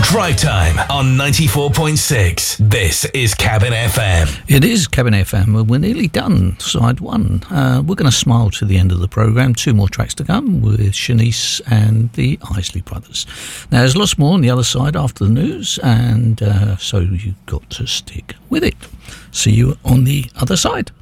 Drive Time on 94.6. This is Cabin FM. It is Cabin FM. We're nearly done, side one. We're going to smile to the end of the programme. 2 more tracks to come with Shanice and the Isley Brothers. Now, there's lots more on the other side after the news, and so you've got to stick with it. See you on the other side.